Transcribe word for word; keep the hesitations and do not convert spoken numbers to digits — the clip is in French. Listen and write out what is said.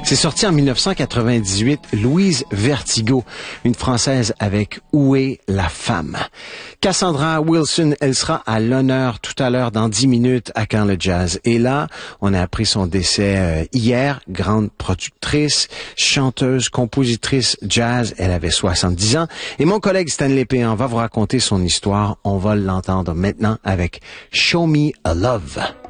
C'est sorti en mille neuf cent quatre-vingt-dix-huit, Louise Vertigo, une Française avec Où est la femme? Cassandra Wilson, elle sera à l'honneur tout à l'heure dans dix minutes à Quand le jazz. Et là, on a appris son décès euh, hier, grande productrice, chanteuse, compositrice jazz, elle avait soixante-dix ans. Et mon collègue Stanley Péan va vous raconter son histoire, on va l'entendre maintenant avec Show Me a Love.